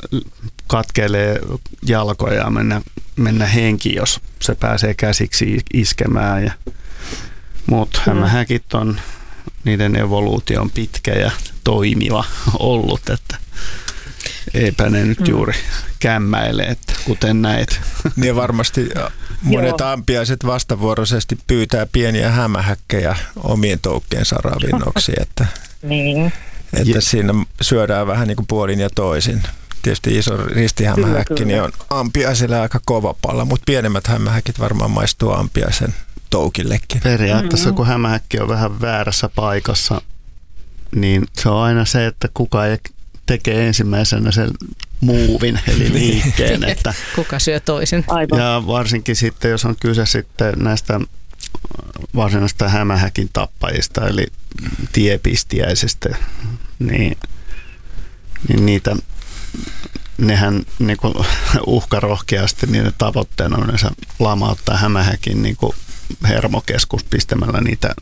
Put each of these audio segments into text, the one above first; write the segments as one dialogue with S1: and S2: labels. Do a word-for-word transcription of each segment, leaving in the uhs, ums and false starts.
S1: katkelee jalkoja ja mennä, mennä henki, jos se pääsee käsiksi iskemään. Ja, mutta mm. hämähäkit on, niiden evoluutio on pitkä ja toimiva ollut, että eipä ne nyt juuri kämmäile, että kuten näet.
S2: Niin varmasti monet Joo. ampiaiset vastavuoroisesti pyytää pieniä hämähäkkejä omien toukkiensa ravinnoksi, että,
S3: niin.
S2: että siinä syödään vähän niin kuin puolin ja toisin. Tietysti iso ristihämähäkki niin on ampiaiselle aika kova palla, mutta pienemmät hämähäkit varmaan maistuu ampiaisen toukillekin.
S1: Periaatteessa mm-hmm. kun hämähäkki on vähän väärässä paikassa, niin se on aina se, että kuka ei tekee ensimmäisenä sen muuvin, eli liikkeen. Että,
S4: kuka syö toisen.
S3: Aivan.
S1: Ja varsinkin sitten, jos on kyse sitten näistä varsinaisista hämähäkin tappajista, eli tiepistiäisistä, niin, niin niitä, nehän niin kuin uhkarohkeasti, niiden tavoitteena on yleensä lamauttaa hämähäkin niin kuin hermokeskus pistämällä niitä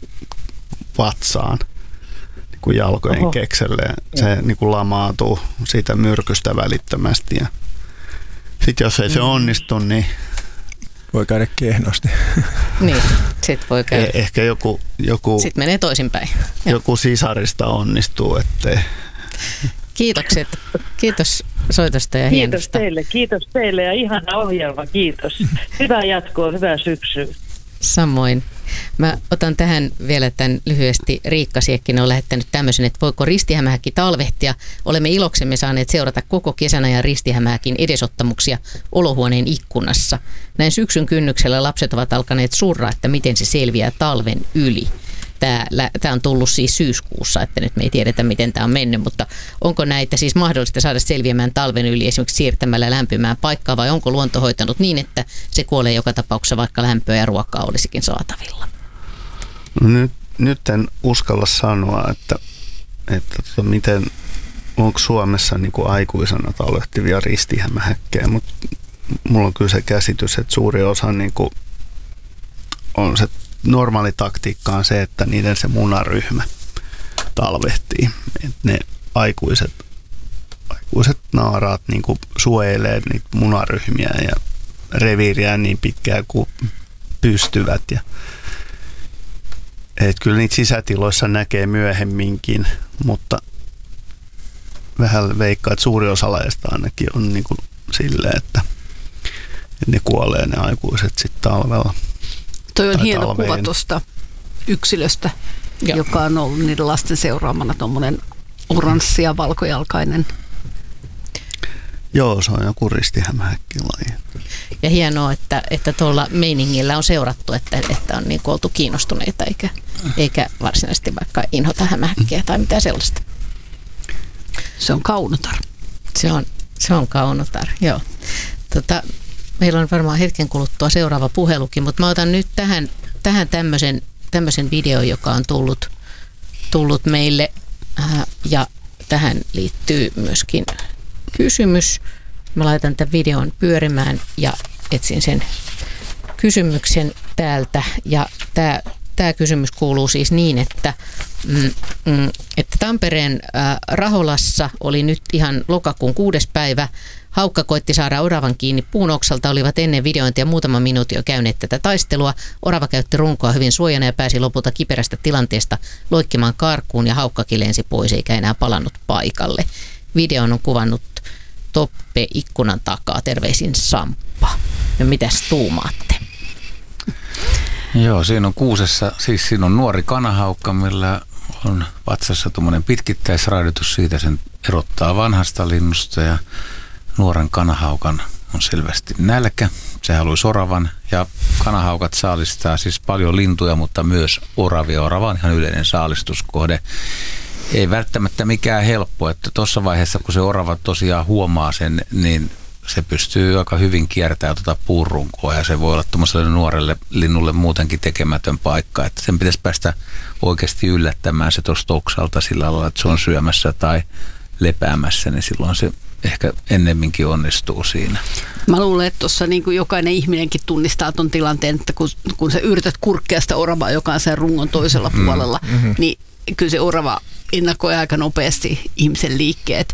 S1: vatsaan niin kuin jalkojen Oho. kekselle. Se niin kuin lamautuu siitä myrkystä välittömästi. Ja sitten jos ei se onnistu, niin
S2: voi käydä kehnosti.
S4: Niin, sit voi käydä.
S1: Eh- ehkä joku, joku,
S4: sitten menee toisinpäin.
S1: Joku sisarista onnistuu, ettei.
S4: Kiitokset. Kiitos soitosta ja
S3: kiitos
S4: hienosta.
S3: teille, kiitos teille ja ihana ohjelma, kiitos. Hyvää jatkoa, hyvää syksyä.
S4: Samoin. Mä otan tähän vielä tämän lyhyesti. Riikka Siekkinen on lähettänyt tämmöisen, että voiko ristihämähäkki talvehtia. Olemme iloksemme saaneet seurata koko kesän ajan ristihämähäkin edesottamuksia olohuoneen ikkunassa. Näin syksyn kynnyksellä lapset ovat alkaneet surra, että miten se selviää talven yli. Tämä, tämä on tullut siis syyskuussa, että nyt me ei tiedetä, miten tämä on mennyt, mutta onko näitä siis mahdollista saada selviämään talven yli esimerkiksi siirtämällä lämpimään paikkaa, vai onko luonto hoitanut niin, että se kuolee joka tapauksessa, vaikka lämpöä ja ruokaa olisikin saatavilla?
S1: No nyt, nyt en uskalla sanoa, että, että tota, miten, onko Suomessa niin kuin aikuisena talvehtivia ristihämähäkkejä, mutta mulla on kyllä se käsitys, että suuri osa niin kuin on se normaali taktiikka on se, että niiden se munaryhmä talvehtii. Et ne aikuiset, aikuiset naaraat niin kuin suojelee niitä munaryhmiä ja reviiriä niin pitkään kuin pystyvät. Ja et kyllä niitä sisätiloissa näkee myöhemminkin, mutta vähän veikkaa, että suuri osa lajeista ainakin on niin kuin silleen, että ne kuolee ne aikuiset sitten talvella.
S5: Toi on hieno talveen. Kuva tuosta yksilöstä, ja. joka on ollut niiden lasten seuraamana tuommoinen oranssi ja valkojalkainen.
S1: Joo, se on joku ristihämähäkkilaji.
S4: Ja hienoa, että, että tuolla meiningillä on seurattu, että, että on niin kuin oltu kiinnostuneita, eikä, eikä varsinaisesti vaikka inhota hämähäkkiä tai mitään sellaista.
S5: Se on kaunotar.
S4: Se on, se on kaunotar, joo. Tota, meillä on varmaan hetken kuluttua seuraava puhelukin, mutta mä otan nyt tähän, tähän tämmöisen, tämmöisen videon, joka on tullut, tullut meille äh, ja tähän liittyy myöskin kysymys. Mä laitan tämän videon pyörimään ja etsin sen kysymyksen täältä ja tämä Tämä kysymys kuuluu siis niin, että, mm, mm, että Tampereen äh, Raholassa oli nyt ihan lokakuun kuudes päivä. Haukka koitti saada oravan kiinni puun oksalta, olivat ennen videointia muutama minuutti jo käyneet tätä taistelua. Orava käytti runkoa hyvin suojana ja pääsi lopulta kiperästä tilanteesta loikkimaan karkuun ja haukkakin lensi pois eikä enää palannut paikalle. Videon on kuvannut Toppe ikkunan takaa. Terveisin Samppa. No mitäs tuumaatte?
S6: Joo, siinä on kuusessa, siis siinä on nuori kanahaukka, millä on vatsassa tuommoinen pitkittäisraidotus, siitä sen erottaa vanhasta linnusta ja nuoren kanahaukan on selvästi nälkä. Se haluaisi oravan ja kanahaukat saalistaa siis paljon lintuja, mutta myös oravia. Orava on ihan yleinen saalistuskohde. Ei välttämättä mikään helppo, että tuossa vaiheessa kun se orava tosiaan huomaa sen, niin se pystyy aika hyvin kiertämään tuota puurunkoa ja se voi olla tuollaiselle nuorelle linnulle muutenkin tekemätön paikka. Että sen pitäisi päästä oikeasti yllättämään se tuosta oksalta sillä lailla, että se on syömässä tai lepäämässä, niin silloin se ehkä ennemminkin onnistuu siinä.
S5: Mä luulen, että tuossa niin kuin jokainen ihminenkin tunnistaa ton tilanteen, että kun, kun sä yrität kurkkea sitä oravaa, joka on sen rungon toisella puolella, mm-hmm. niin kyllä se orava ennakoi aika nopeasti ihmisen liikkeet.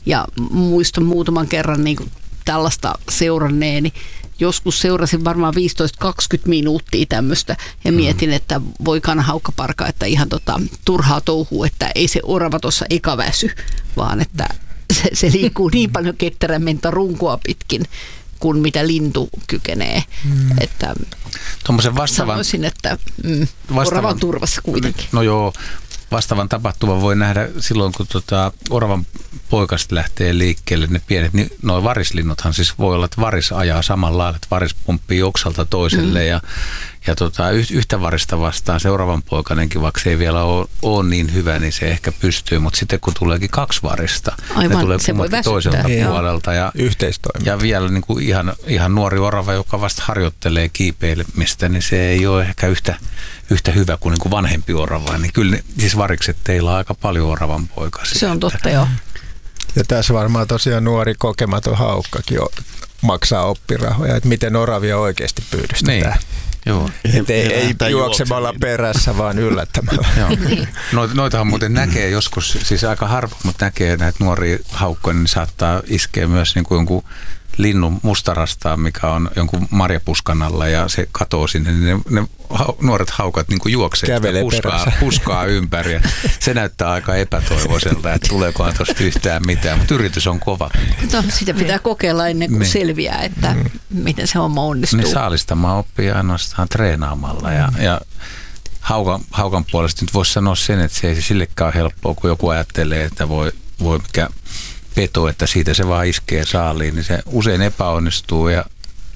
S5: Ja muistan muutaman kerran niin kuin tällaista seuranneeni. Joskus seurasin varmaan viisitoista kaksikymmentä minuuttia tämmöistä ja mietin, että voi kanahaukkaparka, että ihan tota, turhaa touhua, että ei se orava tuossa eka väsy, vaan että se, se liikkuu niin paljon ketterämmin runkoa pitkin kuin mitä lintu kykenee. Mm. Että
S6: vastaavan,
S5: sanoisin, että mm, orava on turvassa kuitenkin.
S6: No joo, vastaavan tapahtuman voi nähdä silloin, kun tota, oravan poikasta lähtee liikkeelle, ne pienet, niin nuo varislinnuthan siis voi olla, että varis ajaa samalla lailla, että varis pumppii oksalta toiselle mm. ja, ja tota, yhtä varista vastaan seuraavan poikanenkin, vaikka se ei vielä ole, ole niin hyvä, niin se ehkä pystyy, mutta sitten kun tuleekin kaksi varista,
S5: aivan,
S6: ne tulee
S5: se voi
S6: toiselta puolelta ja,
S2: yhteistoiminta.
S6: Ja vielä niin kuin ihan, ihan nuori orava, joka vasta harjoittelee kiipeilemistä, niin se ei ole ehkä yhtä, yhtä hyvä kuin, niin kuin vanhempi orava, niin kyllä ne, siis varikset teillä on aika paljon oravan poikasia.
S5: Se on totta, joo.
S2: Ja tässä varmaan tosiaan nuori kokematon haukkakin maksaa oppirahoja, että miten oravia oikeasti pyydystetään. Niin.
S6: Joo.
S2: Et ei, ei juoksemalla perässä, vaan yllättämällä.
S6: Joo. Noitahan muuten näkee joskus, siis aika harvoin, mutta näkee näitä nuoria haukkoja, niin saattaa iskeä myös niin kuin jonkun linnun mustarastaan, mikä on jonkun marjapuskan alla ja se katoo sinne, niin ne, ne nuoret haukat niin kuin juoksee puskaa, puskaa ympäri. Ja se näyttää aika epätoivoiselta, että tuleekohan tuosta yhtään mitään, mutta yritys on kova.
S5: No, sitä pitää kokeilla ennen kuin niin. selviää, että mm. miten se homma onnistuu.
S6: Niin saalistamaan oppii ainoastaan treenaamalla ja, mm. ja haukan, haukan puolesta nyt voisi sanoa sen, että se ei sillekään ole helppoa, kun joku ajattelee, että voi, voi mikä peto, että siitä se vaan iskee saaliin, niin se usein epäonnistuu ja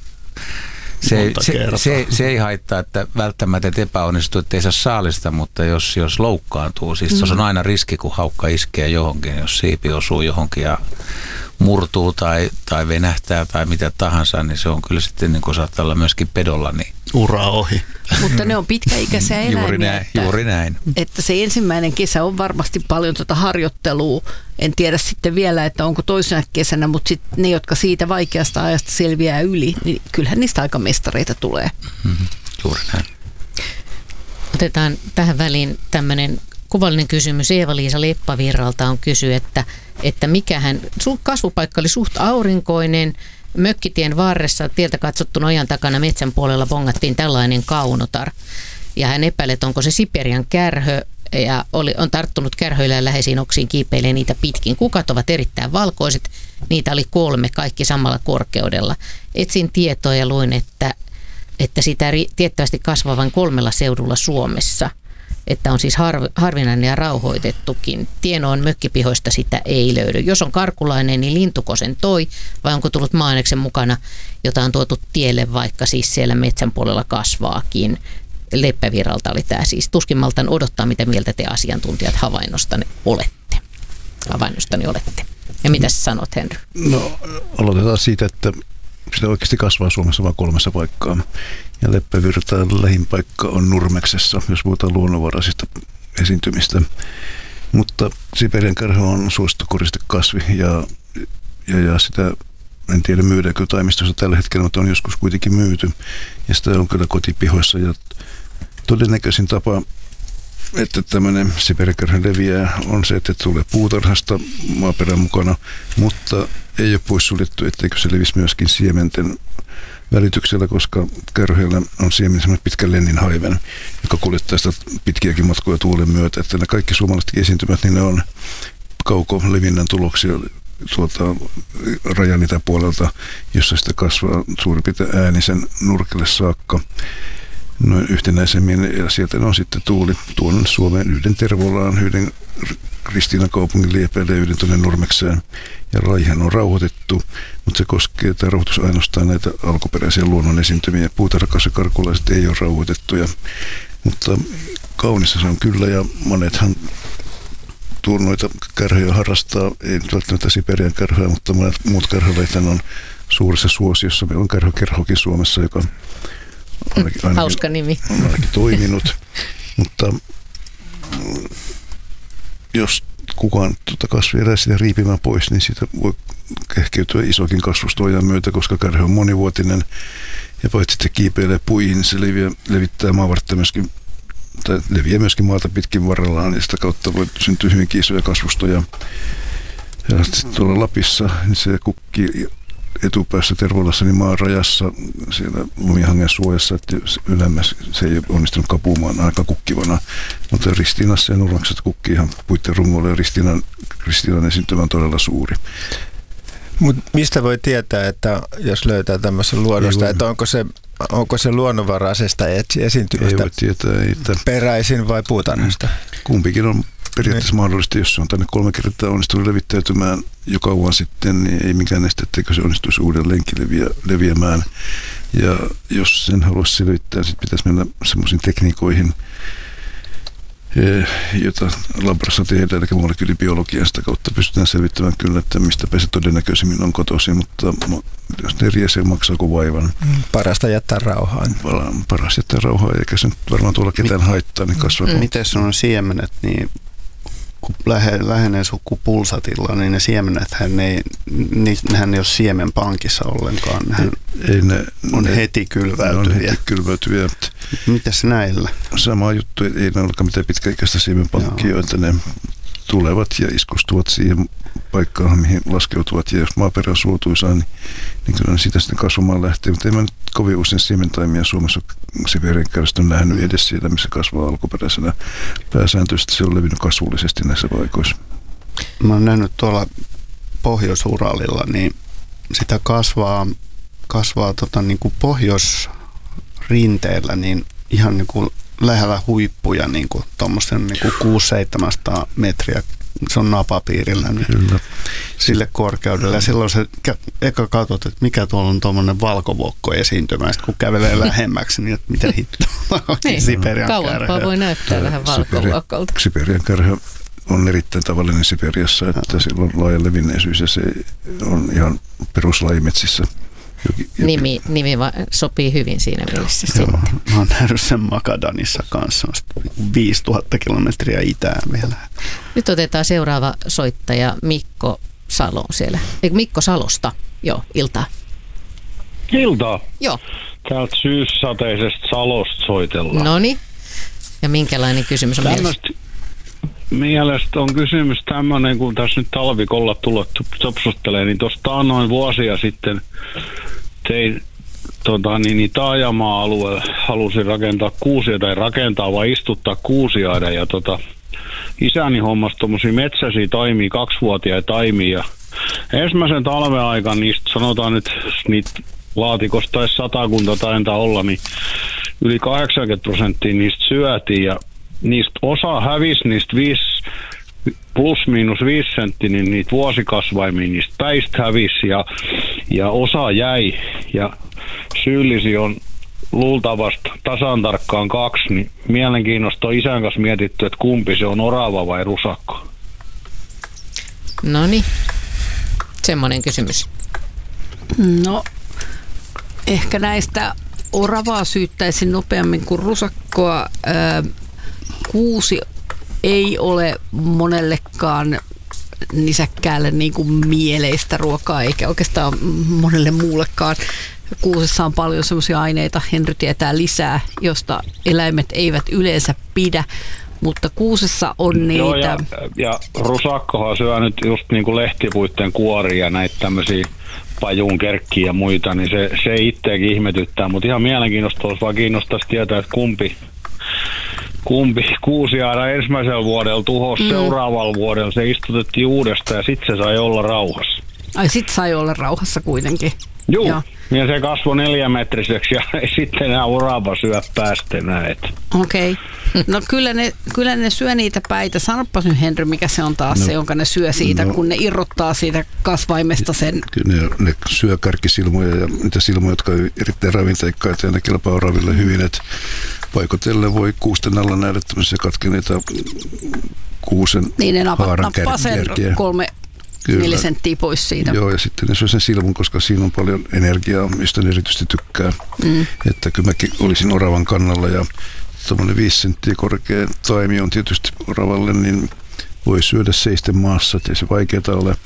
S6: se, se, se, se ei haittaa, että välttämättä et epäonnistuu, että ei saa saalista, mutta jos, jos loukkaantuu, siis tuossa on aina riski, kun haukka iskee johonkin, jos siipi osuu johonkin ja murtuu tai, tai venähtää tai mitä tahansa, niin se on kyllä sitten, niin kuin saattaa olla myöskin pedolla, niin
S1: ura ohi.
S5: Mutta ne on pitkäikäisiä eläimiä.
S6: Juuri näin,
S5: että,
S6: juuri näin.
S5: Että se ensimmäinen kesä on varmasti paljon tuota harjoittelua. En tiedä sitten vielä, että onko toisena kesänä, mutta sitten ne, jotka siitä vaikeasta ajasta selviää yli, niin kyllähän niistä aika mestareita tulee.
S6: Mm-hmm. Juuri näin.
S4: Otetaan tähän väliin tämmöinen kuvallinen kysymys. Eeva-Liisa Leppävirralta on kysy, että, että mikähän, kasvupaikka oli suht aurinkoinen, mökkitien varressa tieltä katsottuna ojan takana metsän puolella bongattiin tällainen kaunotar. Ja hän epäilee, että onko se Siperian kärhö ja oli, on tarttunut kärhöillä ja läheisiin oksiin, kiipeilee niitä pitkin. Kukat ovat erittäin valkoiset, niitä oli kolme, kaikki samalla korkeudella. Etsin tietoa ja luin, että, että sitä tiettävästi kasvavan kolmella seudulla Suomessa. Että on siis harv, harvinainen ja rauhoitettukin. Tienoon mökkipihoista sitä ei löydy. Jos on karkulainen, niin lintuko sen toi, vai onko tullut maaneksen mukana, jota on tuotu tielle, vaikka siis siellä metsän puolella kasvaakin. Leppävirralta oli tämä siis. Tuskin maltan odottaa, mitä mieltä te asiantuntijat havainnostanne olette. Havainnostani olette. Ja mitä sä sanot, Henry?
S7: No, aloitetaan siitä, että sitä oikeasti kasvaa Suomessa vain kolmessa paikkaa. Ja Leppävirtaan lähin paikka on Nurmeksessa, jos puhutaan luonnonvaraisista esiintymistä. Mutta Siperian kärhö on suosittu koristekasvi ja, ja, ja sitä en tiedä myydäänkö taimistossa tällä hetkellä, mutta on joskus kuitenkin myyty. Ja sitä on kyllä kotipihoissa ja todennäköisin tapa, että tämmöinen Siperian kärhö leviää, on se, että tulee puutarhasta maaperän mukana, mutta ei ole poissuljettu, etteikö se levisi myöskin siementen välityksellä, koska kärhyillä on siemen semmoinen pitkä lenninhaiven, joka kuljettaa sitä pitkiäkin matkoja tuulen myötä. Että nämä kaikki suomalaiset esiintymät, niin ne on kaukolevinnän tuloksia tuolta rajan itäpuolelta, jossa sitä kasvaa suurin piirtein äänisen nurkille saakka. Noin yhtenäisemmin, ja sieltä on sitten tuuli tuonne Suomeen yhden Tervolaan, yhden Kristiinan kaupungin liepeille ja yhden tuonne Nurmekseen. Ja raihan on rauhoitettu, mutta se koskee tämä rauhoitus ainoastaan näitä alkuperäisiä luonnon esiintymiä. Puutarhakarkulaiset ei ole rauhoitettuja, mutta kaunissa se on kyllä, ja monethan noita kärhöjä harrastaa, ei nyt välttämättä Siperian kärhöä, mutta monet muut kärhölajit on suuressa suosiossa. Meillä on kärhökerhokin Suomessa, joka ainakin, ainakin,
S4: hauska nimi.
S7: On ainakin toiminut, mutta jos kukaan tuota kasvia jää sitä riipimään pois, niin siitä voi kehkeytyä isokin kasvustoajan myötä, koska kärhö on monivuotinen ja paitsi että kiipeilee puihin, niin se leviää, levittää maavartta myöskin, tai leviää myöskin maata pitkin varrellaan ja sitä kautta voi syntyä hyvinkin isoja kasvustoja. Ja sitten tuolla Lapissa niin se kukkii etupäässä Tervolassa niin maan rajassa siellä lumihangen suojassa, että ylemmäs se ei ole onnistunut kapumaan aika kukkivana. Mutta Ristiinassa ja Nurmeksessa kukkii ihan puitten rungolla ja Ristiinan, Ristiinan esiintymä on todella suuri.
S2: Mut mistä voi tietää, että jos löytää tämmöisen luonnosta, että onko se, onko se luonnonvaraisesta esiintymästä peräisin vai puutarhasta?
S7: Kumpikin on periaatteessa mahdollista, jos se on tänne kolme kertaa onnistunut levittäytymään jo kauan sitten, niin ei mikään este, etteikö se onnistuisi uudelleenkin leviä, leviämään. Ja jos sen haluaisi selvittää, sitten pitäisi mennä semmoisiin tekniikoihin, jota labrassa tehdään, eli molekyylibiologian sitä kautta pystytään selvittämään kyllä, että mistä se todennäköisemmin on kotoisin, mutta jos ne riesee, maksaako vaivan.
S2: Parasta jättää rauhaan.
S7: Paras jättää rauhaan, eikä se nyt varmaan tuolla ketään haittaa, niin kasvaa.
S1: Mm. Miten se on siemenet, niin kun lähe, lähenee sukupulsatilla, niin ne siemenet, hän ei, hän ei ole siemenpankissa ollenkaan. Hän
S7: ei, ei ne,
S1: on
S7: ne,
S1: heti kylväytyviä.
S7: Ne on heti kylväytyviä.
S1: Mitäs näillä?
S7: Sama juttu, ei ne olekaan mitään pitkäikäistä siemenpankkia, joita ne tulevat ja iskustuvat siihen paikkaan, mihin laskeutuvat. Ja jos maaperä on suotuisaa, niin, niin kyllä ne sitä sitten kasvamaan lähtee. Mutta ei mä nyt kovin usein siementaimia Suomessa Siperian kärjestä on nähnyt edes siitä, missä kasvaa alkuperäisenä. Pääsääntöisesti se on levinnyt kasvullisesti näissä paikoissa.
S1: Mä oon nähnyt tuolla Pohjois-Uralilla, niin sitä kasvaa, kasvaa tota, niin kuin pohjoisrinteellä niin ihan niin kuin lähellä huippuja, niin kuin tuommoisen niin kuin kuusi seitsemänsataa metriä. Se on napapiirillä niin sille korkeudelle. Ja silloin se eka katsot, että mikä tuolla on tuommoinen valkovuokko esiintymä. Sitten kun kävelee lähemmäksi, niin että mitä hittoa
S4: niin,
S1: Siperian
S4: kauempaa kärhä. Voi näyttää vähän valkovuokolta.
S7: Siperian kärhä on erittäin tavallinen Siperiassa, että sillä on laaja levinneisyys ja se on ihan peruslajimetsissä.
S4: Nimi, nimi va- sopii hyvin siinä mielessä
S1: Joo,
S4: sitten.
S1: mä oon nähnyt sen Makadanissa kanssa, viisituhatta kilometriä itään vielä.
S4: Nyt otetaan seuraava soittaja Mikko Salo siellä. Eikö Mikko Salosta? Joo, iltaa.
S8: Iltaa.
S4: Joo.
S8: Täältä syyssateisesta Salosta soitellaan.
S4: Noniin. Ja minkälainen kysymys on
S8: Tämmöstä mielestä on kysymys tämmöinen, kun tässä nyt talvikolla tullut sopsuttelee, niin tuosta noin vuosia sitten tein tota, niin, niin taajama-alueella halusin rakentaa kuusia tai rakentaa vai istuttaa kuusiaida ja tota, isäni hommasi tuommoisia metsäisiä taimia, kaksivuotiaita taimia ja ensimmäisen talven aikana niistä sanotaan nyt niitä laatikosta edes satakunta taitaa olla, niin yli kahdeksankymmentä prosenttia niistä syötiin ja niistä osa hävisi, niistä viisi, plus miinus viisi sentti, niin niitä vuosikasvaimia, niistä päistä hävisi ja, ja osa jäi. Ja syyllisiä on luultavasti tasan tarkkaan kaksi, niin mielenkiinnosta on isän kanssa mietitty, että kumpi se on, orava vai rusakko.
S4: Noniin, semmoinen kysymys.
S5: No, ehkä näistä oravaa syyttäisin nopeammin kuin rusakkoa. Ää, kuusi ei ole monellekaan nisäkkäälle niin kuin mieleistä ruokaa, eikä oikeastaan monelle muullekaan. Kuusessa on paljon sellaisia aineita, Henry tietää lisää, josta eläimet eivät yleensä pidä, mutta kuusessa on niitä...
S8: Joo, ja, ja rusakkohan syö nyt just niin kuin lehtipuitten kuoria ja näitä tämmöisiä pajunkerkkiä ja muita, niin se, se itseäkin ihmetyttää, mutta ihan mielenkiintoista olisi vaan kiinnostaisi tietää, että kumpi Kumpi kuusiaina ensimmäisellä vuodella tuhos, mm. seuraavalla vuodella se istutettiin uudestaan ja sitten se sai olla rauhassa.
S5: Ai sit sai olla rauhassa kuitenkin.
S8: Juu, ja, ja se kasvoi neljämetriseksi ja sitten enää orava syö päästä enää.
S5: Okei. Okay. No kyllä ne, kyllä ne syö niitä päitä. Sanopas nyt Henry, mikä se on taas no, se, jonka ne syö siitä, no, kun ne irrottaa siitä kasvaimesta sen.
S7: Kyllä ne, ne syö kärkisilmoja ja niitä silmoja, jotka on erittäin ravinteikkaita ja ne kelpaa oraville hyvin, että paikotellen voi kuusten alla nähdä tämmöisiä katkeneita kuusen
S5: niin ne
S7: haaran
S5: nappaa sen kolme neljä senttiä pois siitä.
S7: Joo, ja sitten ne syö sen silmun, koska siinä on paljon energiaa, mistä ne erityisesti tykkää. Mm. Että kyllä mäkin olisin oravan kannalla ja tuommoinen viisi senttiä korkea taimi on tietysti oravalle, niin voi syödä seisten maassa, että ei se vaikeaa ole.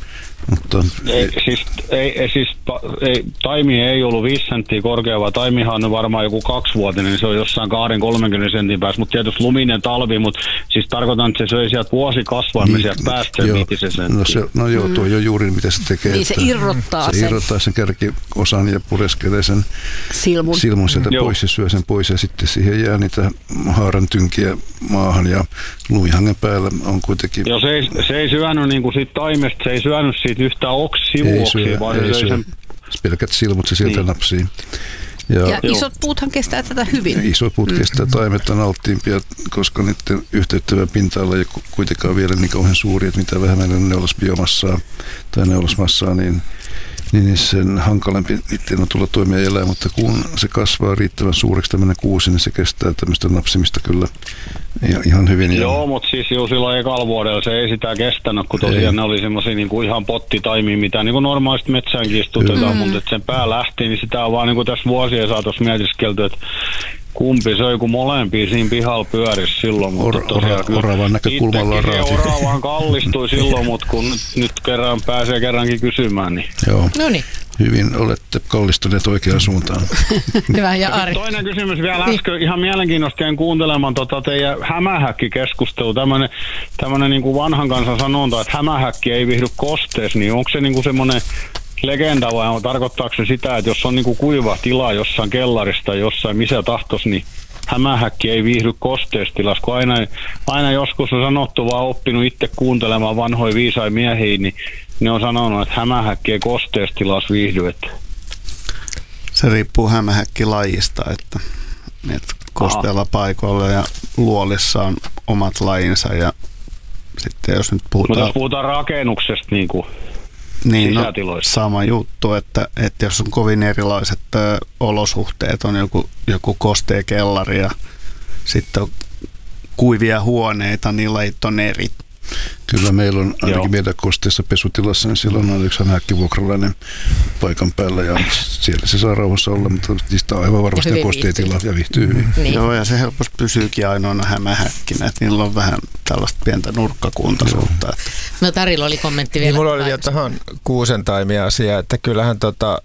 S7: Mutta
S8: Ei, siis, ei, siis ei, taimi ei ollut viisi senttiä korkea, vaan taimihan on varmaan joku kaksivuotinen, niin se on jossain kaksikymmentä kolmekymmentä sentin päässä, mutta tietysti luminen talvi, mutta siis tarkoitan, että se söi sieltä vuosikasvaimia sieltä päästä
S7: joo,
S8: viitisen senttiä.
S7: No, se, no joo, tuo jo juuri mitä se tekee.
S5: Niin se irrottaa
S7: se
S5: sen.
S7: irrottaa sen kärkiosan ja pureskelee sen
S5: Silmun.
S7: silmun sieltä
S8: Joo.
S7: pois ja syö sen pois ja sitten siihen jää niitä haaran tynkiä maahan ja lumihangen päällä on kuitenkin...
S8: Joo, se ei, se ei syönyt niin kuin siitä taimesta, se ei syönyt siitä yhtään oks,
S7: Ei
S8: sivuoksia,
S7: syö,
S8: vaan se
S7: ei
S8: söi
S7: syö.
S8: sen...
S7: Pelkät silmut se sieltä
S8: Niin.
S7: napsii. Ja,
S5: Ja isot puuthan kestää tätä hyvin.
S7: Isot puut kestää, taimet on alttiimpia, koska niiden yhteyttävä pinta-ala ei kuitenkaan vielä niin kauhean suuri, että mitä vähemmän neulasbiomassaa tai neulasmassaa, niin, niin sen hankalampi niiden on tulla toimia elää, mutta kun se kasvaa riittävän suureksi tämmöinen kuusi, niin se kestää tämmöistä napsimista kyllä ihan hyvin.
S8: Joo, mutta siis jo silloin ekalla vuodella se ei sitä kestänyt, kun tosiaan ei. Ne oli semmoisia niinku ihan pottitaimia, mitä niinku normaalisti metsäänkin istutetaan, mm. mutta et sen pää lähti, niin sitä on vaan niinku tässä vuosien saatossa mietiskelty, että kumpi söi, kun molempia siinä pihalla pyörisi silloin. Mutta
S7: Or, ora, oravan näkökulmalla on raati.
S8: Oravaan kallistui silloin, mutta kun nyt, nyt kerran pääsee kerrankin kysymään, niin...
S7: Joo.
S4: Noniin.
S7: Hyvin olette kallistuneet oikeaan suuntaan.
S4: Hyvä, ja Ari.
S8: Toinen kysymys vielä äsken. Ihan mielenkiintoista jäin kuuntelemaan tota teidän hämähäkkikeskustelua. Tämmöinen, tämmöinen niin kuin vanhan kansan sanonta, että hämähäkki ei viihdy kosteessa, niin onko se niin kuin semmoinen legenda vai tarkoittaako se sitä, että jos on niin kuin kuiva tila jossain kellarista tai jossain missä tahtoisi, niin hämähäkki ei viihdy kosteestilassa, kun aina, aina joskus on sanottu, vaan oppinut itse kuuntelemaan vanhoja viisaita miehiä, niin ne on sanonut, että hämähäkki ei kosteestilassa viihdy. Että...
S1: Se riippuu hämähäkkilajista, että, että kosteella paikoilla ja luolissa on omat lajinsa ja sitten jos nyt puhutaan...
S8: Mutta jos puhutaan rakennuksesta niin kuin
S1: niin, no,
S8: sisätiloista.
S1: sama juttu, että, että jos on kovin erilaiset ö, olosuhteet, on joku, joku kostea kellari ja sitten on kuivia huoneita, niin lajit on eri.
S7: Kyllä meillä on ainakin
S8: Joo.
S7: meidän kosteessa pesutilassa, niin siellä on yksi hämähäkkivuokralainen paikan päällä ja siellä se saa rauhassa olla, mutta niistä on aivan varmasti kosteetila ja viihtyy hyvin.
S4: Niin.
S1: Joo, ja se helposti pysyykin ainoana hämähäkkinä, että niillä on vähän tällaista pientä nurkkakuntoisuutta. Että.
S4: No Tarilla oli kommentti vielä.
S2: Niin, mulla oli vielä tähän kuusentaimia asia, että kyllähän tota,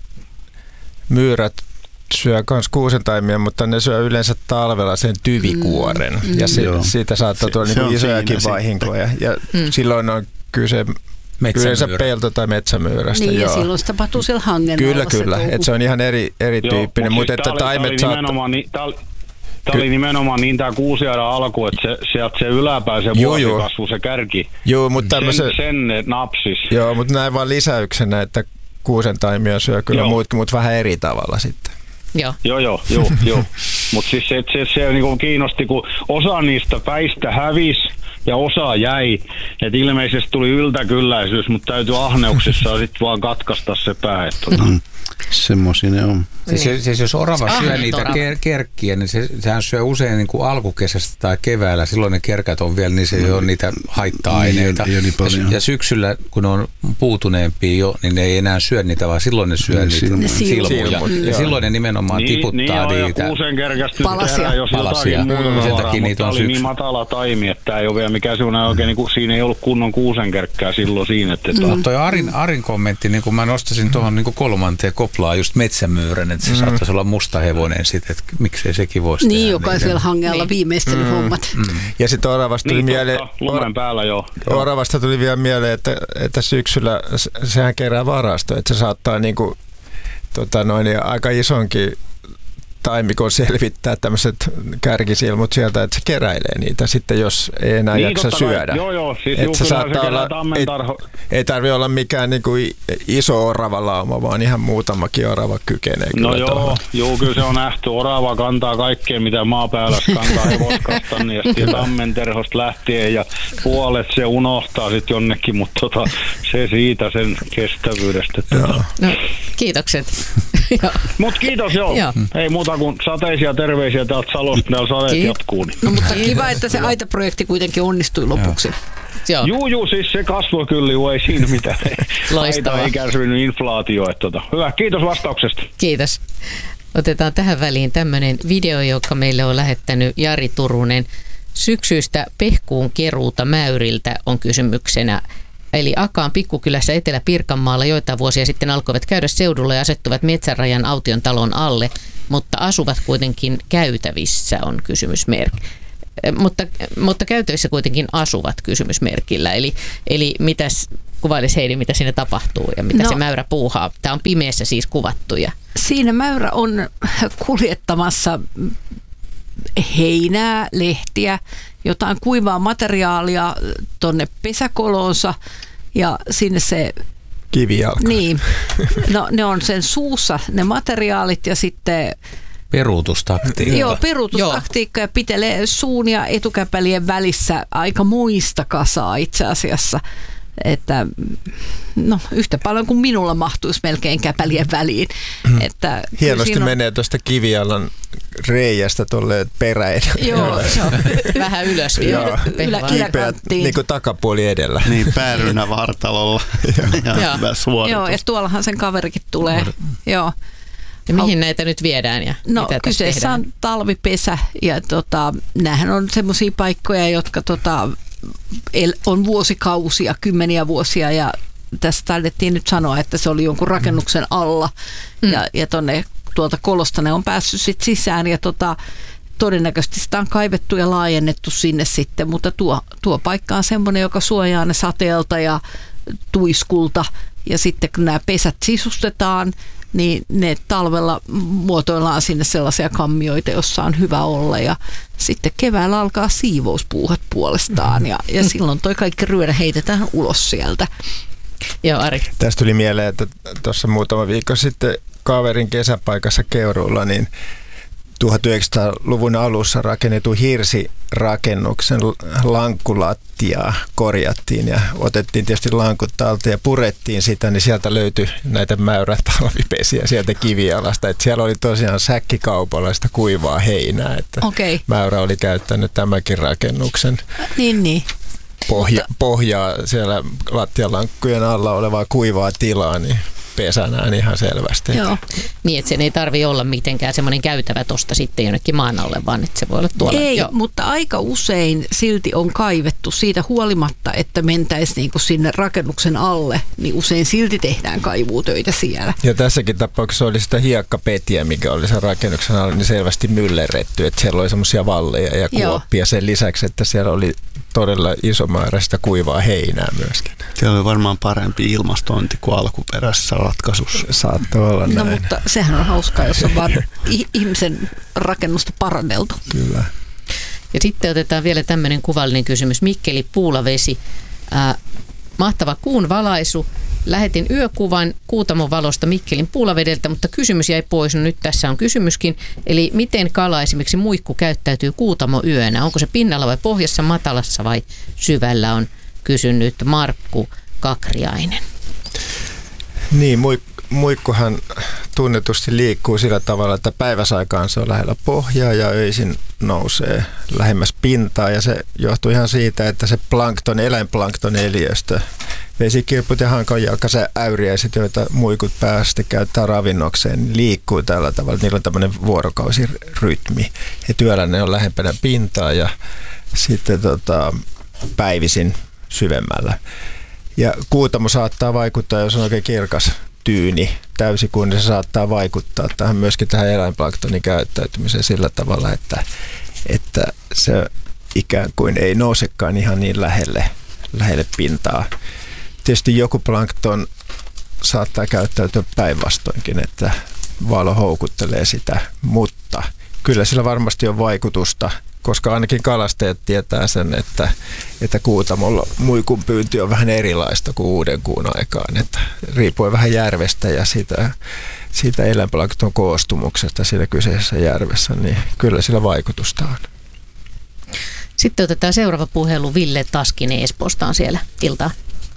S2: myyrät syö myös kuusentaimia, mutta ne syö yleensä talvella sen tyvikuoren. Mm. Ja se, siitä saattaa tulla niinku isojakin vahinkoja. Ja mm. silloin on kyse yleensä pelto- tai metsämyyrästä.
S5: Niin,
S2: joo.
S5: ja silloin se tapahtuu siellä hangen
S2: Kyllä,
S5: alla
S2: kyllä. Et se on ihan eri, erityyppinen. Mutta
S8: siis
S2: että taimet saattaa...
S8: Tämä oli nimenomaan niin tämä kuusiaiden alku, että se, sieltä se yläpää, se vuosikasvu, se kärki,
S2: joo, mutta tämmöse...
S8: sen, sen ne napsis.
S2: Joo, mutta näin vaan lisäyksenä, että kuusentaimia syö kyllä joo. muutkin, mutta vähän eri tavalla sitten.
S4: Joo,
S8: joo, joo. joo, joo. Mutta siis se, se, se niinku kiinnosti, kun osa niistä päistä hävisi ja osa jäi. Et ilmeisesti tuli yltäkylläisyys, mutta täytyy ahneuksissa sitten vaan katkaista se pää.
S7: Mm. Semmoisia ne on.
S6: Siis,
S4: niin.
S6: siis jos orava
S4: Ah,
S6: syö niitä ker- kerkkiä, niin se, sehän syö usein niin kuin alkukesästä tai keväällä. Silloin ne kerkät on vielä, niin se ei ole niitä haitta-aineita.
S7: Ei, ei niin
S6: ja, ja syksyllä, kun ne on puutuneempia jo, niin ne ei enää syö niitä, vaan silloin ne syö
S7: niin,
S6: niitä
S7: silmuja.
S6: silmuja.
S2: Silmut,
S6: ja silloin ne nimenomaan
S8: niin,
S6: tiputtaa
S8: niin,
S6: niitä.
S8: Ja kuusen kerkästä
S5: palasia.
S8: Tehdään, jos
S6: Palasia.
S8: jotakin muuta
S6: Mm. Sen
S8: tavaraa,
S6: takia niitä
S8: mutta
S6: on
S8: oli
S6: syksy.
S8: niin matala taimi, että tämä ei ole vielä mikään sellainen oikein, niin kuin, siinä ei ollut kunnon kuusen kerkkää silloin siinä. Että mm.
S6: Mutta toi Arin, Arin kommentti, niin kun mä nostasin tuohon niin kolmanteen koplaan just metsämyyrän, että se mm. saattaisi olla musta hevonen sitten, että miksei sekin voisi
S5: Niin,
S6: tehdä.
S5: joka on siellä hangella
S4: niin.
S5: viimeistely mm. hommat.
S2: Mm. Ja sitten oravasta tuli
S8: niin,
S2: mieleen,
S8: totta, lumen päällä jo.
S2: oravasta tuli vielä mieleen, että, että syksyllä sehän kerää varastoja, että se saattaa niinku, tota noin, aika isonkin taimikon selvittää tämmöiset kärkisilmut sieltä, että se keräilee niitä sitten, jos ei enää
S8: niin,
S2: jaksa syödä.
S8: Joo, joo. Siis
S2: että se saattaa
S8: se
S2: olla, ei, ei tarvitse olla mikään niinku iso oravalauma, vaan ihan muutamakin orava kykenee.
S8: No
S2: kyllä
S8: joo,
S2: tohon.
S8: joo, kyllä se on nähty. Orava kantaa kaikkea, mitä maapäällä kantaa hevoskasta, niin ja sitten tammenterhosta lähtien ja puolet se unohtaa sitten jonnekin, mutta tota, se siitä sen kestävyydestä.
S2: Joo.
S4: no, kiitokset.
S8: Mutta kiitos joo.
S4: Joo.
S8: Ei muuta kuin sateisia terveisiä täältä Salosta, täällä sateet
S4: Kiit-
S8: jatkuu. Niin.
S5: No mutta kiva, että se aitaprojekti kuitenkin onnistui lopuksi.
S4: Joo.
S8: Juu, juu, siis se kasvoi kyllä, juu, ei siinä mitään.
S4: Loistavaa.
S8: Aita ei kärsinyt inflaatio. Että tota. Hyvä, kiitos vastauksesta.
S4: Kiitos. Otetaan tähän väliin tämmöinen video, joka meille on lähettänyt Jari Turunen. Syksyistä pehkuun keruuta Mäyriltä on kysymyksenä. eli Akaan pikkukylässä Etelä-Pirkanmaalla joitain vuosia sitten alkoivat käydä seudulla ja asettuvat Metsänrajan Aution talon alle, mutta asuvat kuitenkin käytävissä on kysymysmerkki. Mutta, mutta käytävissä kuitenkin asuvat kysymysmerkillä. Eli, eli mitäs, kuvailisi Heidi, mitä siinä tapahtuu ja mitä no, se mäyrä puuhaa. Tämä on pimeässä siis kuvattuja.
S5: Siinä mäyrä on kuljettamassa heinää, lehtiä, jotain kuivaa materiaalia tonne pesäkoloonsa ja sinne se
S2: kivijalka.
S5: Niin, no ne on sen suussa ne materiaalit ja sitten
S6: peruutustaktiikka.
S5: Joo, peruutustaktiikka ja pitelee suun ja etukäpälien välissä aika muista kasaa itse asiassa. Että no yhtä paljon kuin minulla mahtuisi melkein käpälien väliin.
S2: Mm.
S5: Että
S2: hienosti
S5: on
S2: menee tuosta kivijalan reiästä tuolle peräin.
S5: Joo, se on
S4: vähän ylös.
S2: Joo, kipeät niin kuin takapuoli edellä.
S1: Niin, päärynä vartalolla ja hyvä suoritus.
S5: Joo, ja tuollahan sen kaverikin tulee. Joo.
S4: Ja mihin näitä nyt viedään ja
S5: no,
S4: mitä tässä
S5: kyseessä
S4: tehdään?
S5: On talvipesä ja tota, näähän on semmoisia paikkoja, jotka tota, on vuosikausia, kymmeniä vuosia ja tässä taidettiin nyt sanoa, että se oli jonkun rakennuksen alla mm. ja, ja tonne, tuolta kolosta ne on päässyt sit sisään ja tota, todennäköisesti sitä on kaivettu ja laajennettu sinne sitten, mutta tuo, tuo paikka on semmoinen, joka suojaa ne sateelta ja tuiskulta ja sitten kun nämä pesät sisustetaan, niin ne talvella muotoillaan sinne sellaisia kammioita, jossa on hyvä olla ja sitten keväällä alkaa siivouspuuhat puolestaan ja, ja silloin toi kaikki ryödä heitetään ulos sieltä.
S4: Joo, Ari.
S2: Tästä tuli mieleen, että tuossa muutama viikko sitten kaverin kesäpaikassa Keuruulla, niin tuhatyhdeksänsataaluvun alussa rakennetun hirsirakennuksen lankkulattiaa korjattiin ja otettiin tietysti lankut talteen ja purettiin sitä, niin sieltä löytyi näitä mäyrätalvipesiä sieltä kivialasta. Että siellä oli tosiaan säkkikaupalla sitä kuivaa heinää, että okay. Mäyrä oli käyttänyt tämänkin rakennuksen.
S5: Niin, niin.
S2: Pohja, pohjaa siellä lattialankkujen alla olevaa kuivaa tilaa, niin pesänään ihan selvästi.
S4: Joo. Niin, että sen ei tarvitse olla mitenkään semmoinen käytävä tuosta sitten jonnekin maan alle, vaan että se voi olla tuolla.
S5: Ei,
S4: Joo.
S5: Mutta aika usein silti on kaivettu siitä huolimatta, että mentäisiin niinku sinne rakennuksen alle, niin usein silti tehdään kaivuutöitä siellä.
S2: Ja tässäkin tapauksessa oli sitä hiekkapetiä, mikä oli sen rakennuksen alla, niin selvästi myllerretty, että siellä oli semmoisia valleja ja kuoppia sen lisäksi, että siellä oli todella iso määrä sitä kuivaa heinää myöskin.
S1: Siellä oli varmaan parempi ilmastointi kuin alkuperäisessä ratkaisussa.
S2: Saattoi olla näin.
S5: No mutta sehän on hauskaa, jos on vaan ihmisen rakennusta paranneltu.
S2: Kyllä.
S4: Ja sitten otetaan vielä tämmöinen kuvallinen kysymys. Mikkeli Puulavesi. Äh, mahtava kuun valaisu. Lähetin yökuvan Kuutamon valosta Mikkelin Puulavedeltä, mutta kysymys jäi pois. No nyt tässä on kysymyskin. Eli miten kala, esimerkiksi muikku, käyttäytyy Kuutamo yönä? Onko se pinnalla vai pohjassa, matalassa vai syvällä, on kysynyt Markku Kakriainen.
S2: Niin, muik- muikkuhan tunnetusti liikkuu sillä tavalla, että päiväsaikaan se on lähellä pohjaa ja öisin nousee lähemmäs pintaa. Ja se johtuu ihan siitä, että se plankton, eläinplankton eliöstö, vesikirput ja hankanjalkaiset äyriäiset, joita muikut päästä käyttää ravinnokseen, niin liikkuu tällä tavalla. Niillä on tämmöinen vuorokausirytmi. Ja työllä ne on lähempänä pintaa ja sitten tota, päivisin syvemmällä. Ja Kuutamo saattaa vaikuttaa, jos on oikein kirkas tyyni täysikuun, niin se saattaa vaikuttaa tähän myöskin tähän eläinplanktonin käyttäytymiseen sillä tavalla, että, että se ikään kuin ei nousekaan ihan niin lähelle, lähelle pintaa. Tietysti joku plankton saattaa käyttäytyä päinvastoinkin, että valo houkuttelee sitä, mutta kyllä sillä varmasti on vaikutusta, koska ainakin kalastajat tietää sen, että, että Kuutamolla muikun pyynti on vähän erilaista kuin uuden kuun aikaan. Että riippuen vähän järvestä ja siitä, siitä eläinplankton koostumuksesta siinä kyseisessä järvessä, niin kyllä sillä vaikutusta on.
S4: Sitten otetaan seuraava puhelu. Ville Taskinen Espoosta on siellä. Iltaa.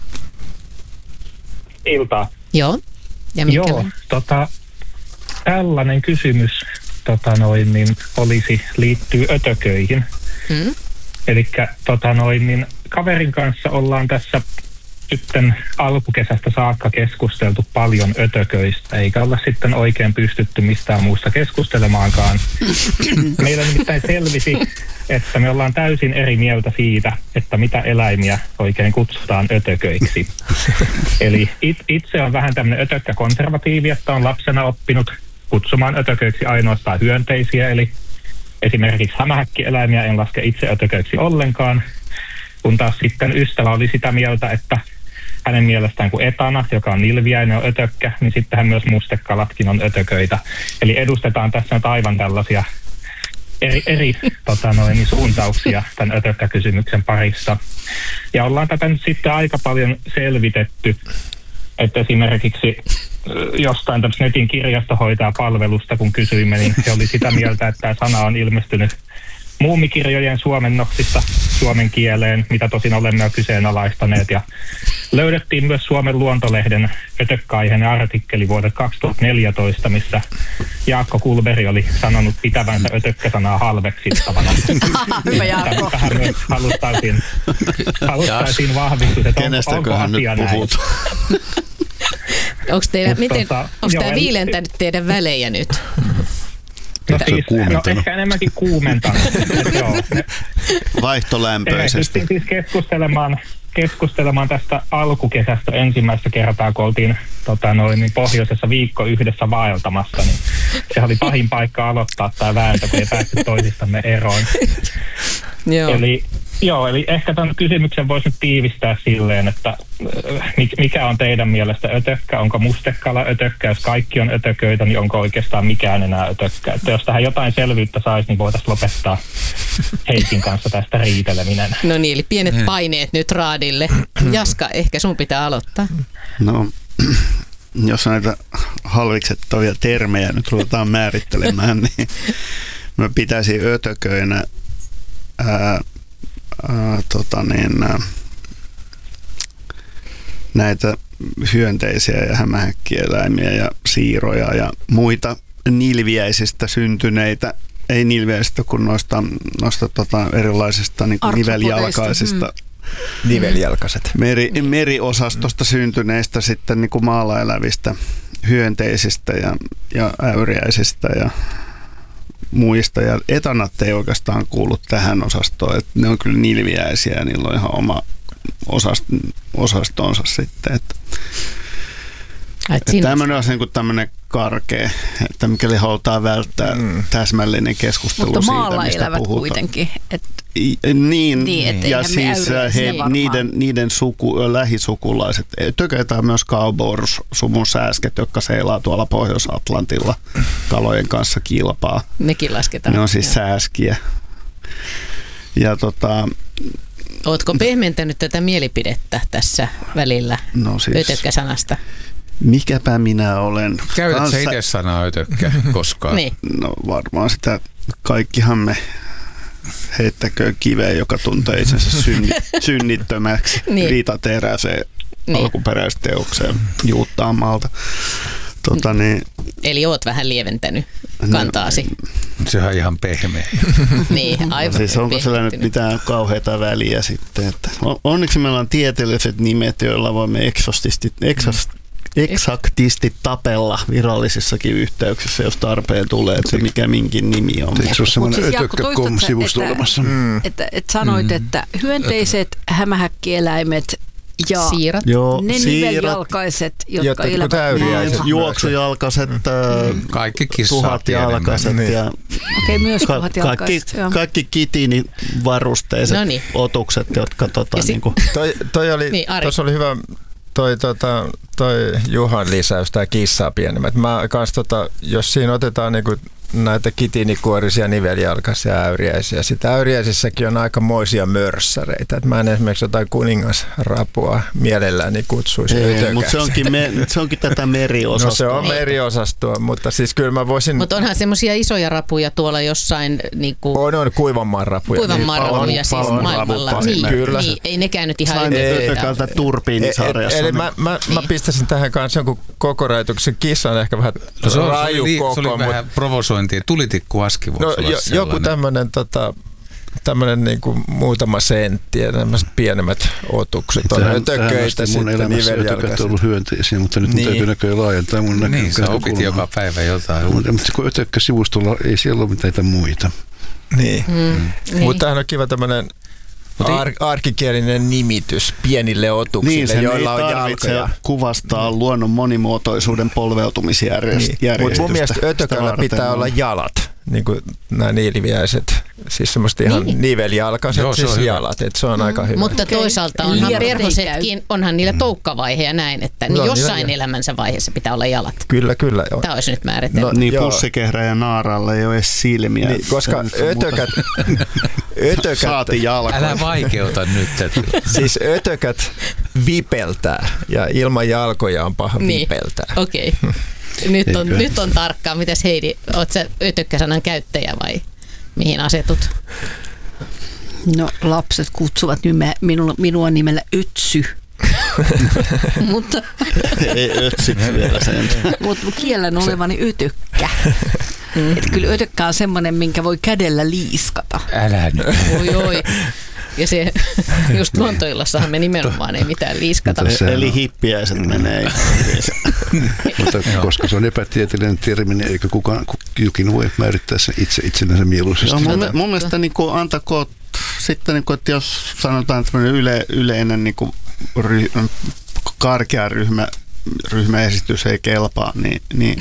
S9: Iltaa.
S4: Joo. Ja
S9: Joo, tota, tällainen kysymys tota noin, niin olisi, liittyy ötököihin. Mm. Eli tota noin, niin kaverin kanssa ollaan tässä sitten alkukesästä saakka keskusteltu paljon ötököistä, eikä olla sitten oikein pystytty mistään muusta keskustelemaankaan. Meillä nimittäin selvisi, että me ollaan täysin eri mieltä siitä, että mitä eläimiä oikein kutsutaan ötököiksi. Eli it, itse on vähän tämmöinen ötökkäkonservatiivi, että on lapsena oppinut kutsumaan ötököiksi ainoastaan hyönteisiä, eli esimerkiksi hämähäkkieläimiä en laske itse ötököiksi ollenkaan, kun taas sitten ystävä oli sitä mieltä, että hänen mielestään kuin etana, joka on nilviäinen, on ötökkä, niin sittenhän myös mustekalatkin on ötököitä. Eli edustetaan tässä nyt aivan tällaisia eri, eri tota noin, suuntauksia tämän ötökkäkysymyksen parissa. Ja ollaan tätä nyt sitten aika paljon selvitetty, että esimerkiksi jostain tämmöistä netin kirjastohoitajapalvelusta, kun kysyimme, niin se oli sitä mieltä, että tämä sana on ilmestynyt muumikirjojen suomennoksista suomen kieleen, mitä tosin olemme jo kyseenalaistaneet. Ja löydettiin myös Suomen Luontolehden ötökkäaiheinen artikkeli vuodelta kaksituhattaneljätoista, missä Jaakko Kulberi oli sanonut pitävänsä ötökkäsanaa halveksittavana.
S5: Hyvä Jaakko.
S9: Tähän myös haluttaisiin, haluttaisiin vahvistus, että onko, onko asia näin.
S4: Onko teidän,
S9: Mut
S4: miten,
S9: tota,
S4: onko
S9: joo,
S4: tämä
S9: eli-
S4: viilentänyt teidän välejä nyt?
S9: No,
S7: Se on
S9: siis, no
S7: kuumentanut.
S9: ehkä enemmänkin kuumentanut. Et joo, me
S1: Vaihtolämpöisesti.
S9: ehdittiin siis keskustelemaan, keskustelemaan tästä alkukesästä ensimmäistä kertaa, kun oltiin tota noin, niin pohjoisessa viikko yhdessä vaeltamassa, niin se oli pahin paikka aloittaa tämä vääntö, kun ei päästy toisistamme eroon.
S4: Joo.
S9: Eli, joo, eli ehkä tämän kysymyksen voisi nyt tiivistää silleen, että äh, mik- mikä on teidän mielestä ötökkä? Onko mustekala ötökkä? Jos kaikki on ötököitä, niin onko oikeastaan mikään enää ötökkä? Että jos tähän jotain selvyyttä saisi, niin voitaisiin lopettaa Heikin kanssa tästä riiteleminen.
S4: No niin, eli pienet paineet nyt raadille. Jaska, ehkä sun pitää aloittaa.
S1: No, jos näitä halviksettavia termejä nyt ruvetaan määrittelemään, niin mä pitäisin ötököinä ää, ää, tota niin, ää, näitä hyönteisiä ja hämähäkkieläimiä ja siiroja ja muita nilviäisistä syntyneitä, ei nilviäisistä kuin noista, noista tota erilaisista niin kuin niveljalkaisista
S5: Mm.
S2: Niveljalkaiset.
S1: meri, meriosastosta syntyneistä sitten niin kuin maalla elävistä hyönteisistä ja, ja äyriäisistä ja muista. Ja etanat ei oikeastaan kuulu tähän osastoon. Että ne on kyllä nilviäisiä ja niillä on ihan oma osast, osastonsa sitten. Että, että tämmöinen on niin kuin tämmöinen karkea, että mikäli halutaan välttää mm. täsmällinen keskustelu
S5: Mutta
S1: siitä,
S5: maalla
S1: mistä
S5: elävät
S1: puhutaan.
S5: kuitenkin. Et,
S1: I, niin,
S5: Niin, et
S1: ja
S5: eihän me
S1: siis
S5: äyriäisiä
S1: he,
S5: varmaan.
S1: niiden, niiden suku, lähisukulaiset. Tököitä myös Cowboys-sumun sääsket, jotka seilaa tuolla Pohjois-Atlantilla kalojen kanssa kilpaa.
S4: Nekin lasketaan.
S1: Ne on siis
S4: Joo.
S1: sääskiä. Ja tota,
S4: Ootko pehmentänyt tätä mielipidettä tässä välillä
S1: no siis,
S4: ötökkäsanasta?
S1: mikäpä minä olen.
S6: Käytät sä
S1: Kanssa-
S6: itse sanaa ötökkä koskaan?
S4: Niin.
S1: No varmaan sitä, kaikkihan me heittäköön kiveen, joka tuntee itsensä synni, synnittömäksi,
S4: Niin.
S1: viitateräseen
S4: Niin.
S1: alkuperäisteokseen juuttaamalta. Tota niin,
S4: Eli oot vähän lieventänyt kantaasi.
S6: Sehän on ihan pehmeä.
S4: Niin, aivan.
S1: siis onko sillä nyt
S4: pehmentynyt.
S1: mitään kauheata väliä sitten? Että on- onneksi meillä on tieteelliset nimet, joilla voimme eksostisti, eksos, eksaktisti tapella virallisissakin yhteyksissä, jos tarpeen tulee, että mikä minkin nimi on.
S7: Eikö se ole semmoinen
S5: siis Jaakko,
S7: ötökkä pom
S5: toistatko sä,
S7: sivusto
S5: että-
S7: olemassa?
S5: että, että sanoit,
S6: Mm.
S5: että hyönteiset, hämähäkkieläimet ja
S4: Siirat.
S1: Joo,
S5: ne
S1: siirat,
S5: niveljalkaiset, jotka
S2: Jotkut
S5: elävät
S2: äyriäiset.
S5: maalla.
S1: juoksujalkaiset, mm.
S6: Kaikki kissaa
S1: tuhatjalkaiset
S2: Niin.
S1: ja
S5: Okei, myös
S1: ka- kaikki,
S5: tuhatjalkaiset. joo.
S1: kaikki kitiinivarusteiset
S4: No niin.
S1: otukset, jotka tota,
S4: Ja sit-
S1: niinku,
S2: Toi, toi oli,
S4: Niin, Ari.
S2: tuossa oli hyvä toi, tota, toi Juhan lisäys, tämä kissaa pienemmät. Mä kans, tota, jos siinä otetaan niinku näitä kitiinikuorisia niveljalkaisia äyriäisiä. Sitä äyriäisissäkin on aikamoisia mörssäreitä. Et mä en esimerkiksi jotain kuningasrapua mielelläni kutsuisi ötökäksi.
S1: mutta se onkin, me, se onkin tätä
S2: No
S1: meriosastoa.
S2: se on meriosastoa, mutta siis kyllä mä voisin...
S4: Mutta onhan semmoisia isoja rapuja tuolla jossain niinku
S2: On, on kuivanmaan rapuja.
S4: kuivanmaan
S2: Niin,
S4: rapuja siis
S1: palon
S4: maailmalla.
S1: rapupa
S4: Niin,
S2: kyllä.
S4: niin, ei nekään nyt ihan
S1: Sain
S2: Ei,
S1: ötökältä turbiinisarjassa.
S2: Eli
S1: niin-
S2: mä, mä, mä
S4: Niin.
S2: pistäisin tähän kanssa jonkun kokorajoituksen. Kissa on ehkä vähän
S6: No se, on, se,
S2: raju
S6: oli,
S2: koko,
S6: se oli
S2: mutta
S6: vähän provosointia. Tulitikkuaski voisi
S2: no,
S6: olla
S2: jo, joku
S6: sellainen.
S2: tämmöinen tota, tämmöinen niinku muutama sentti ja tämmöiset pienemmät otukset. On
S7: Tähän, tähän
S2: ötököitä
S7: asti mun
S2: sitten
S7: elämässä ötökät on
S2: niveljalkaiset.
S7: ollut hyönteisiä, mutta nyt niin.
S2: Niin.
S7: täytyy näköjään laajentaa mun
S6: Niin, sä
S7: näkökulmaa.
S6: opit joka päivä jotain
S7: Mutta,
S6: uutta.
S7: mutta kun ötökkä-sivustolla ei siellä ole mitään muita.
S2: Niin. Mm.
S4: Niin.
S2: Mutta tämähän on kiva tämmöinen ar- arkikielinen nimitys pienille otuksille,
S1: niin, sen
S2: joilla
S1: ei
S2: on
S1: tarvitse
S2: jalkoja.
S1: kuvastaa luonnon monimuotoisuuden polveutumisjärjestystä.
S2: Niin. Mutta mun mielestä ötökällä pitää olla jalat, niin kuin nämä niiliviäiset. Siis semmoista ihan niin. niveljalkaiset
S6: Joo,
S2: siis jalat, että se on mm. aika hyvä.
S4: Mutta
S5: okay.
S4: toisaalta onhan perhosetkin, onhan niillä toukkavaihe ja näin, että niin no, jossain niillä... elämänsä vaiheessa pitää olla jalat.
S2: Kyllä, kyllä. Joo.
S4: Tämä olisi nyt määritelty.
S1: No, niin pussikehrä ja naaralla ei ole edes silmiä.
S2: Niin, koska ötökät, ötökät...
S1: Saati jalkoja.
S6: Älä vaikeuta nyt.
S2: Siis ötökät vipeltää ja ilman jalkoja on paha
S4: niin.
S2: vipeltää.
S4: Okei. Okay. Nyt on, nyt on tarkkaa. Mitäs Heidi, oot sä ötökkäsanan käyttäjä vai mihin asetut?
S5: No lapset kutsuvat nyme, minua, minua nimellä Ötsy. mutta
S1: ei ötsi vielä sen.
S5: Mutta kiellän olevani ötökkä. Mm. Että kyllä ötökkä on semmoinen, minkä voi kädellä liiskata.
S6: Älä nyt.
S4: Oi oi. Ja se, just Lontoillassahan me nimenomaan ei mitään liiskata.
S1: Eli hippiäiset menee.
S7: Mutta koska se on epätieteellinen termi, niin eikö kukaan, jokin voi määrittää sen itse itsellensä mieluisesti.
S1: No, mun, mun mielestä niin kuin, antakoon sitten, niin kuin, että jos sanotaan tämmöinen yle, yleinen niin kuin, ry, karkea ryhmä, ryhmäesitys ei kelpaa, niin, niin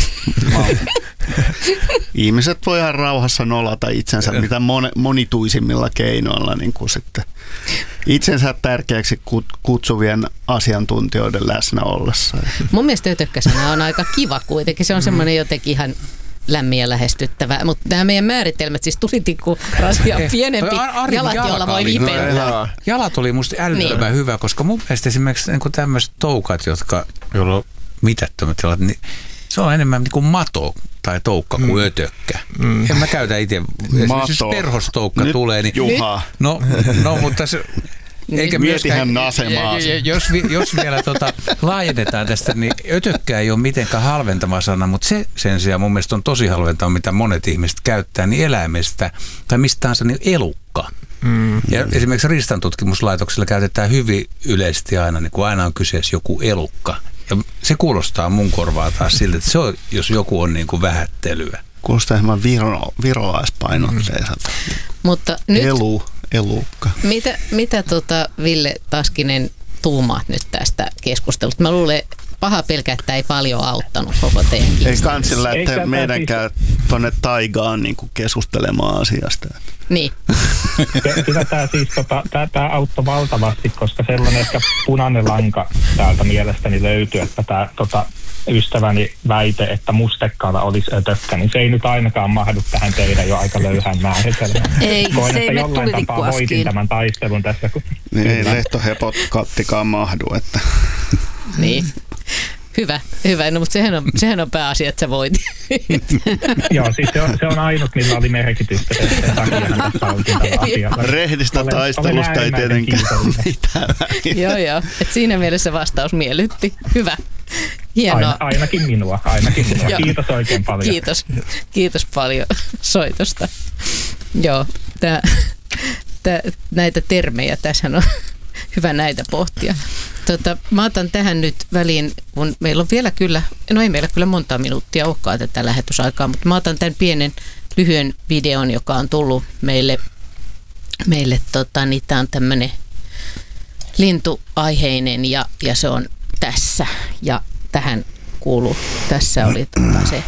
S1: ihmiset voi ihan rauhassa nolata itsensä mitä mon, monituisimmilla keinoilla niin kuin sitten itsensä tärkeäksi kutsuvien asiantuntijoiden läsnä ollessa.
S4: Mun mielestä ötökkäsana on aika kiva kuitenkin. Se on semmoinen jotenkin ihan lämmin ja lähestyttävä. Mutta nämä meidän määritelmät, siis tulitikku, rasia pienempi, jalat, joilla voi vipellä.
S6: Jalat oli musta älyttömän niin. hyvä, koska mun mielestä esimerkiksi niin tämmöiset toukat, jotka, joilla on mitättömät jalat, niin se on enemmän niin kuin mato tai toukka kuin mm. ötökkä. Mm. En mä käytä itse. Esimerkiksi jos perhostoukka nyt tulee, niin...
S1: Juha.
S6: No, no mutta se... Eikä
S1: mietihän nasemaasi.
S6: Jos, jos vielä tota, laajennetaan tästä, niin ötökkä ei ole mitenkään halventava sana, mutta se sen sijaan mun mielestä on tosi halventava, mitä monet ihmiset käyttää, niin eläimestä tai mistään se niin elukka. Mm. Ja esimerkiksi Riistantutkimuslaitoksella käytetään hyvin yleisesti aina, niin kun aina on kyseessä joku elukka. Ja se kuulostaa mun korvaa taas siltä, että se on, jos joku on niin kuin vähättelyä.
S1: Kuulostaa ihan viro, virolaispainotteiselta.
S4: Mm. Mutta nyt...
S1: Elu. Elukka.
S4: Mitä, mitä tota Ville Taskinen tuumaat nyt tästä keskustelusta? Mä luulen, paha pelkää, että ei paljon auttanut koko teidän
S1: Ei kansilla lähteä meidänkään tuonne taigaan niin kuin keskustelemaan asiasta.
S4: Niin.
S9: Kyllä tämä siis tota, tämä auttoi valtavasti, koska sellainen ehkä punainen lanka täältä mielestäni löytyy, että tämä tota, ystäväni väite, että mustekkaalla olisi ötökkä, niin se ei nyt ainakaan mahdu tähän teidän jo aika löyhään määritelmään.
S5: Ei,
S9: Koen,
S5: se ei
S9: että jollain tapaa voitin tämän taistelun tässä. Kun...
S1: Niin, ei lehtohepot kattikaan mahdu. Että.
S4: Niin. Hyvä, hyvä. No, mutta sehän on, sehän on pääasia, että sä voit.
S9: Joo, siis se on, se on ainut, millä oli merkitystä. Sen takia tässä oltiin tällä asialla.
S1: Rehdistä olen, taistelusta olen ei tietenkään mitään.
S4: Joo, joo. Et siinä mielessä vastaus miellytti. Hyvä. Hienoa.
S9: Aina, ainakin minua, ainakin minua. Kiitos oikein paljon.
S4: Kiitos, kiitos paljon soitosta. Joo, tää, tää, näitä termejä, tässä on hyvä näitä pohtia. Tota, mä otan tähän nyt väliin, kun meillä on vielä kyllä, no ei meillä kyllä monta minuuttia olekaan tätä lähetysaikaa, mutta mä otan tämän pienen lyhyen videon, joka on tullut meille, meille tota, niin tää on tämmönen lintuaiheinen ja, ja se on tässä ja tähän kuuluu, tässä oli tota se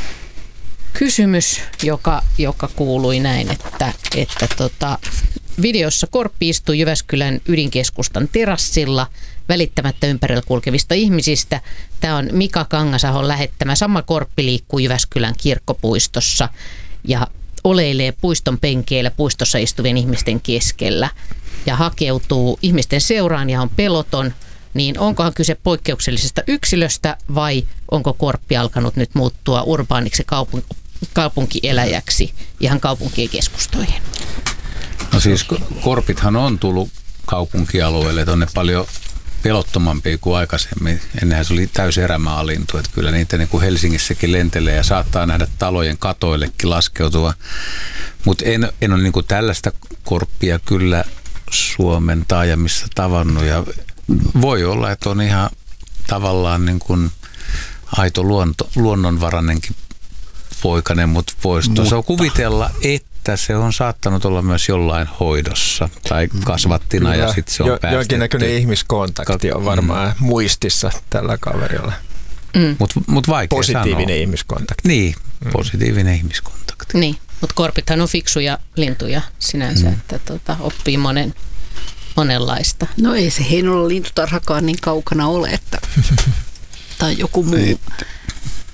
S4: kysymys, joka, joka kuului näin, että, että tota, videossa korppi istui Jyväskylän ydinkeskustan terassilla välittämättä ympärillä kulkevista ihmisistä. Tämä on Mika Kangasahon lähettämä. Sama korppi liikkuu Jyväskylän kirkkopuistossa ja oleilee puiston penkeillä puistossa istuvien ihmisten keskellä ja hakeutuu ihmisten seuraan ja on peloton. Niin onkohan kyse poikkeuksellisesta yksilöstä vai onko korppi alkanut nyt muuttua urbaaniksi kaupunk- kaupunkieläjäksi ihan kaupunkien keskustoihin?
S6: No siis korpithan on tullut kaupunkialueelle tuonne paljon pelottomampia kuin aikaisemmin. Ennenhän se oli täysin erämaalintu, että kyllä niitä niin kuin Helsingissäkin lentelee ja saattaa nähdä talojen katoillekin laskeutua. Mutta en, en ole niin kuin tällaista korppia kyllä Suomen taajamissa tavannut ja voi olla, että on ihan tavallaan niin kuin aito luonto, luonnonvarainenkin poikainen, mutta voisi tuossa kuvitella, että että se on saattanut olla myös jollain hoidossa tai kasvattina mm. ja sitten se on jo, päästetty.
S2: Jonkinnäköinen ihmiskontakti on varmaan mm. muistissa tällä kaverilla.
S4: Mm.
S6: Mutta mut vaikea
S2: positiivinen
S6: sanoa.
S2: ihmiskontakti.
S6: Niin, mm. positiivinen ihmiskontakti.
S4: Niin, mutta korpithan on fiksuja lintuja sinänsä, mm. että tota, oppii monen, monenlaista.
S5: No ei se Heinolan lintutarhakaan niin kaukana ole, että tai joku muu.
S1: Ei,